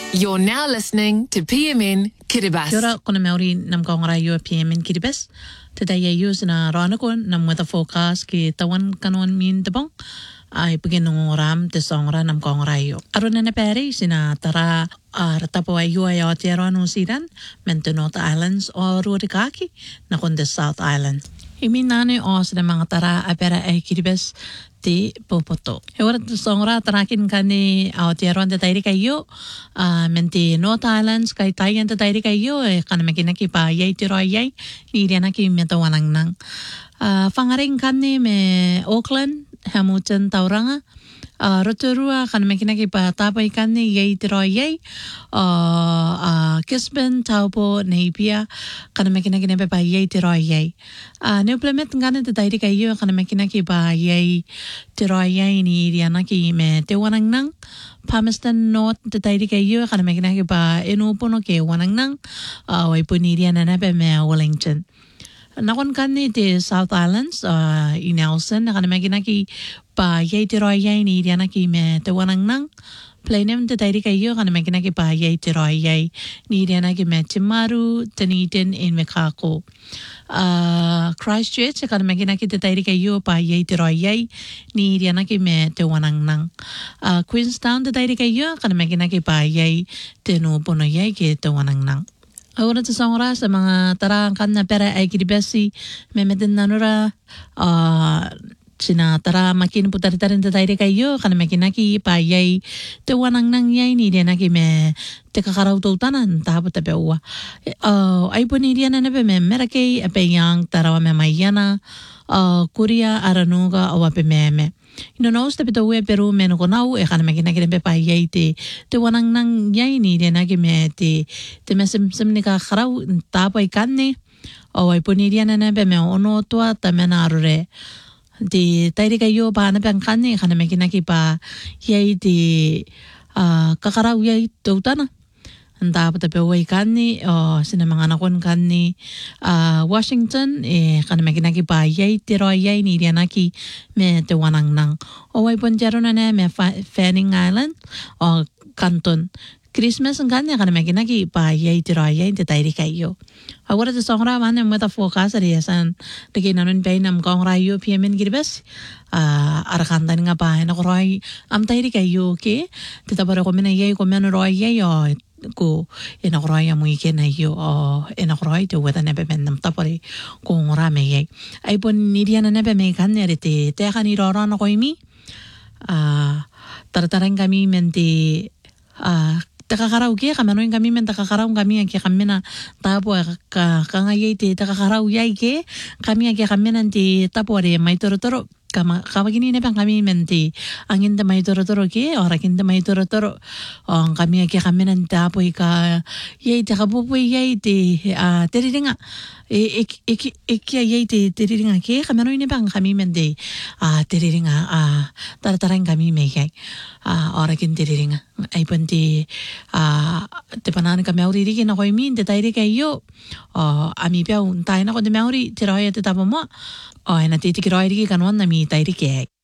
You're now listening to PMN Kiribati. Kia ora, kona Maori nam kaongarai PMN Kiribati. Today I use na ranako nam weather forecast ki tawan kanuan min debong. Ai begin ngoram te songra nam kaongarai. Aruna na peri sina tara ratapo ai ai o te anu siran men te North Islands o Ruarikaki na kon the South Island. Imi nane o sina mga tara apera ai Kiribati te popoto. He ora te songra tarakin kani au te aroan te tairi kai yo men te North Islands kai taian te tairi kai yo e kana makina ki pa yai te roa yai ni riana ki me tawanang nang. Whangaring kani me Auckland, Hamilton, Tauranga. Rotorua kana makina ki pa tapai kani yai te roa yai. Gisborne, Taupo, Napier kana makina ki nepe pa yai te roa yai. Neuplamet ngana te tairi kai yo kana makina ki pa yai te roa yai ni riana ki me te wanang nang. Palmerston North te tairi kai yo kana makina ki pa enupono ke wanang nang. Waipuni riana nepe me Wellington. Nakon kani te South Islands i Nelson kana makina ki pa yai te roa yai ni riana ki me te wanang nang. Plainem te tairi kai yo kana makina ki pa yai te roa yai ni riana ki me Timaru, Dunedin en Mekako. Christchurch kana makina ki te tairi kai yo pa yai te roa yai ni riana ki me te wanang nang. Queenstown te tairi kai yo kana makina ki pa yai te nupono yai ki te wanang nang. Ora te songra sa mga tarang kana pera ai Kiribati me meten nanura sina tara makin putar-tarin te tairi kai yo kana makina ki pa yai te wanang nang yai ni riana ki me te kakarau tautanan tahapu te peua. Ai puni riana nepe me merakei ape yang tarawa me maiana Kuria aranuga awa pe me. Ino naus te pito ue Peru me no konau e kana makina ki nepe pa yai te wanang nang yai ni riana ki me te mesem ni kakarau tahapu ai kane o ai puni riana nepe me ono tua ta mena arure. Te tairi kai yo pa na pangkane kana makina ki pa yai te kakarau yai tautana. Anta pa tape wai kani o sina mga nakon kani Washington e kana makina ki pa yai te roa yai ni riana ki me te wanang nang. O wai pon jaro na me Fanning Island o Canton. Christmas ang kanya kana makina ki pa yai te roa yai te tairi kai yo. Agora te songra mana mo ta forecast ri san de ke nanon pe nam kong ra yo PMN Kiribati arakanda nga pa na ko roi am tairi kai yo ke te tabara ko mena yai ko mena roi yai yo ko ena ko roi amu ke na yo ena ko roi te weta ne pe nam tapari ko ngora me yai ai pon ni riana ne pe me kan ne te khani ro ro na ko imi tartarang kami mente takakarau ke kamanoin kami men takakarau kami ke kamena tapo ka yai te takakarau yai ke kami ke kamena te tapo re mai toro kama gini ne pang kami mente angin de mai toro ke ora kin de mai toro kami ke kamena tapo ka yai te kapupu yai te teriringa yai te teriringa ke kamanoin ne pang kami mente teriringa tartarang kami me yai ora kin teriringa ai penti te panan ka Maori ri na ko min te tairi kai yo ami pau tai na ko te Maori te roi te tapo mo ena te ki roi ri ka no na mi tairi ke